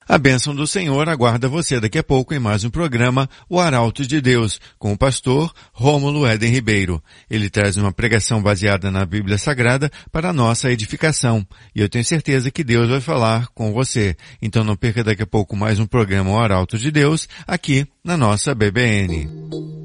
A bênção do Senhor aguarda você daqui a pouco em mais um programa, O Arauto de Deus, com o pastor Rômulo Éden Ribeiro. Ele traz uma pregação baseada na Bíblia Sagrada para a nossa edificação. E eu tenho certeza que Deus vai falar com você. Então não perca daqui a pouco mais um programa, O Arauto de Deus, aqui na nossa BBN.